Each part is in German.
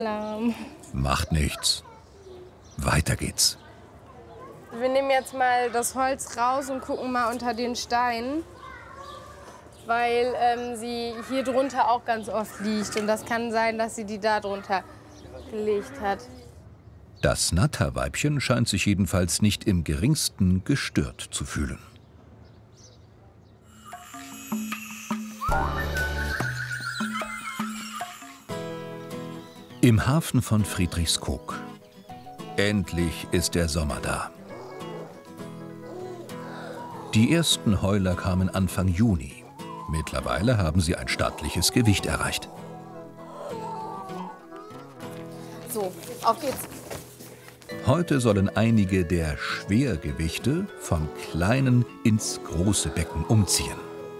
Alarm. Macht nichts. Weiter geht's. Wir nehmen jetzt mal das Holz raus und gucken mal unter den Steinen, weil sie hier drunter auch ganz oft liegt. Und das kann sein, dass sie die da drunter gelegt hat. Das Natter-Weibchen scheint sich jedenfalls nicht im geringsten gestört zu fühlen. Im Hafen von Friedrichskoog. Endlich ist der Sommer da. Die ersten Heuler kamen Anfang Juni. Mittlerweile haben sie ein stattliches Gewicht erreicht. So, auf geht's. Heute sollen einige der Schwergewichte vom kleinen ins große Becken umziehen.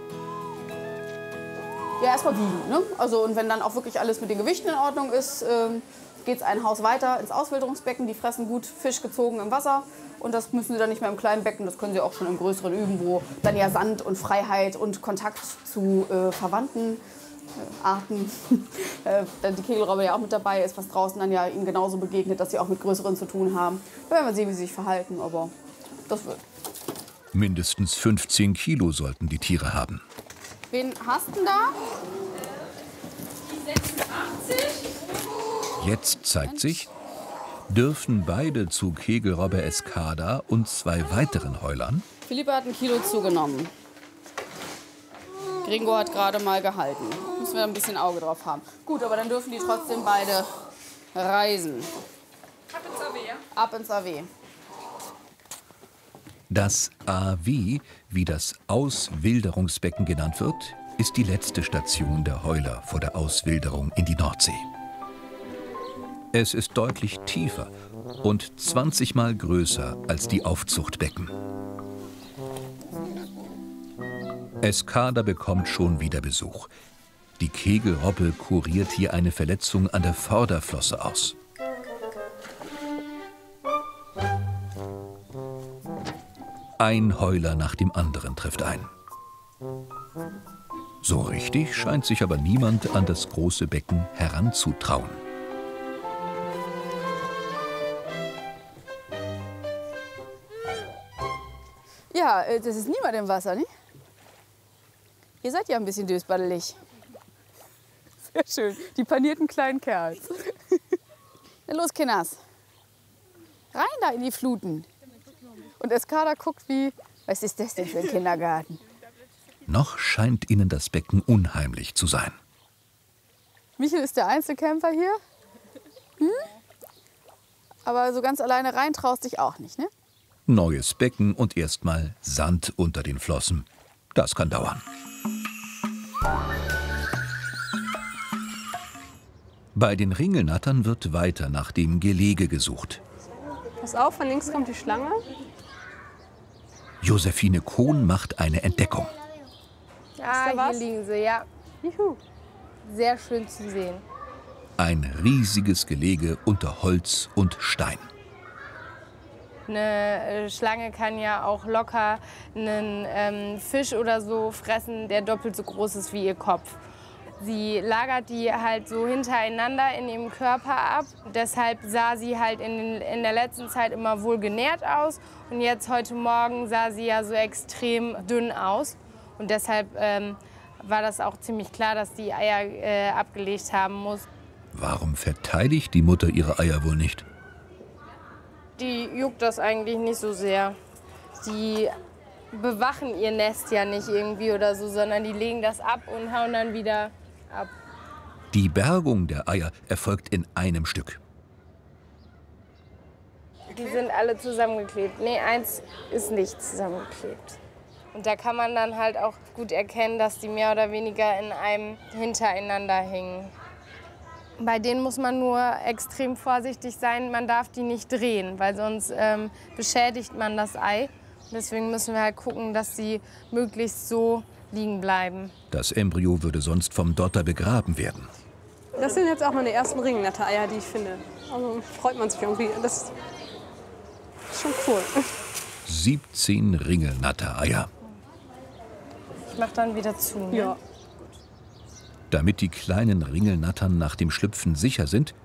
Ja, erstmal wiegen, ne? Also, und wenn dann auch wirklich alles mit den Gewichten in Ordnung ist, geht es ein Haus weiter ins Auswilderungsbecken. Die fressen gut Fisch gezogen im Wasser. Und das müssen sie dann nicht mehr im kleinen Becken, das können sie auch schon im größeren üben, wo dann ja Sand und Freiheit und Kontakt zu verwandten Arten, die Kegelrobbe ja auch mit dabei ist, was draußen dann ja ihnen genauso begegnet, dass sie auch mit größeren zu tun haben. Da werden wir sehen, wie sie sich verhalten, aber das wird. Mindestens 15 Kilo sollten die Tiere haben. Wen hast du denn da? Die 86. Jetzt zeigt sich, dürfen beide zu Kegelrobbe Escada und 2 weiteren Heulern Philippa hat 1 Kilo zugenommen. Gringo hat gerade mal gehalten. Müssen wir ein bisschen Auge drauf haben. Gut, aber dann dürfen die trotzdem beide reisen. Ab ins AW, ja? Ab ins AW. Das AW, wie das Auswilderungsbecken genannt wird, ist die letzte Station der Heuler vor der Auswilderung in die Nordsee. Es ist deutlich tiefer und 20-mal größer als die Aufzuchtbecken. Escada bekommt schon wieder Besuch. Die Kegelrobbe kuriert hier eine Verletzung an der Vorderflosse aus. Ein Heuler nach dem anderen trifft ein. So richtig scheint sich aber niemand an das große Becken heranzutrauen. Ja, das ist niemand im Wasser, nicht? Ihr seid ja ein bisschen dösbaddelig. Sehr schön, die panierten kleinen Kerls. Na los, Kinders. Rein da in die Fluten. Und Escada guckt wie, was ist das denn für ein Kindergarten? Noch scheint ihnen das Becken unheimlich zu sein. Michel ist der Einzelcamper hier. Hm? Aber so ganz alleine rein traust dich auch nicht, ne? Neues Becken und erstmal Sand unter den Flossen. Das kann dauern. Bei den Ringelnattern wird weiter nach dem Gelege gesucht. Pass auf, von links kommt die Schlange. Josephine Kohn macht eine Entdeckung. Ja, hier liegen sie, ja. Juhu. Sehr schön zu sehen. Ein riesiges Gelege unter Holz und Stein. Eine Schlange kann ja auch locker einen Fisch oder so fressen, der doppelt so groß ist wie ihr Kopf. Sie lagert die halt so hintereinander in ihrem Körper ab. Deshalb sah sie halt in der letzten Zeit immer wohl genährt aus. Und jetzt heute Morgen sah sie ja so extrem dünn aus. Und deshalb war das auch ziemlich klar, dass die Eier abgelegt haben muss. Warum verteidigt die Mutter ihre Eier wohl nicht? Die juckt das eigentlich nicht so sehr. Die bewachen ihr Nest ja nicht irgendwie oder so, sondern die legen das ab und hauen dann wieder ab. Die Bergung der Eier erfolgt in einem Stück. Die sind alle zusammengeklebt. Nee, eins ist nicht zusammengeklebt. Und da kann man dann halt auch gut erkennen, dass die mehr oder weniger in einem hintereinander hängen. Bei denen muss man nur extrem vorsichtig sein. Man darf die nicht drehen, weil sonst beschädigt man das Ei. Deswegen müssen wir halt gucken, dass sie möglichst so liegen bleiben. Das Embryo würde sonst vom Dotter begraben werden. Das sind jetzt auch meine ersten Ringelnatter-Eier, die ich finde. Also freut man sich irgendwie. Das ist schon cool. 17 Ringelnatter-Eier. Ich mach dann wieder zu. Ne? Ja. Damit die kleinen Ringelnattern nach dem Schlüpfen sicher sind,